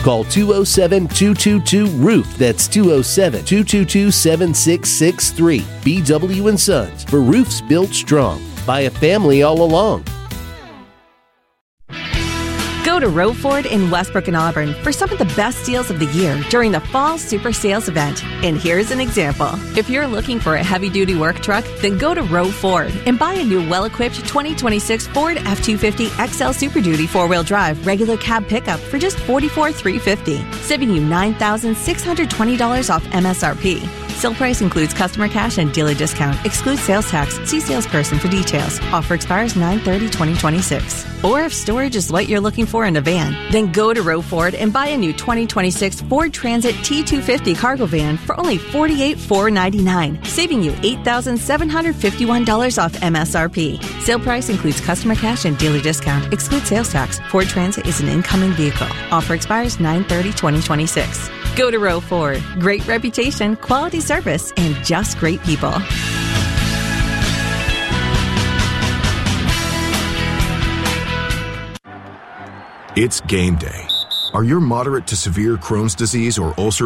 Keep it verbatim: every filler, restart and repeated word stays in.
Call two oh seven, two two two, roof. That's two oh seven, two two two, seven six six three. B W and Sons, for roofs built strong by a family all along. Go to Roe Ford in Westbrook and Auburn for some of the best deals of the year during the Fall Super Sales event. And here's an example. If you're looking for a heavy-duty work truck, then go to Roe Ford and buy a new well-equipped twenty twenty-six Ford F two fifty X L Super Duty four-wheel drive regular cab pickup for just forty-four thousand three hundred fifty dollars, saving you nine thousand six hundred twenty dollars off M S R P. Sale price includes customer cash and dealer discount. Excludes sales tax. See salesperson for details. Offer expires nine thirty twenty twenty-six. Or if storage is what you're looking for in a van, then go to Roe Ford and buy a new twenty twenty-six Ford Transit T two fifty cargo van for only forty-eight thousand four hundred ninety-nine dollars, saving you eight thousand seven hundred fifty-one dollars off M S R P. Sale price includes customer cash and dealer discount. Excludes sales tax. Ford Transit is an incoming vehicle. Offer expires nine thirty twenty twenty-six. Go to Roe Ford. Great reputation, quality service, and just great people. It's game day. Are your moderate to severe Crohn's disease or ulcer